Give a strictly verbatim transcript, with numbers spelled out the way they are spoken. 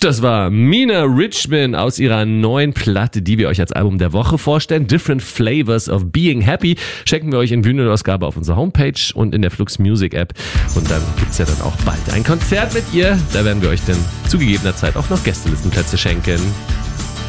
Das war Mina Richman aus ihrer neuen Platte, die wir euch als Album der Woche vorstellen. Different Flavors of Being Happy. Schenken wir euch in Vinyl-Ausgabe auf unserer Homepage und in der Flux Music App. Und dann gibt's ja dann auch bald ein Konzert mit ihr. Da werden wir euch dann zu gegebener Zeit auch noch Gästelistenplätze schenken.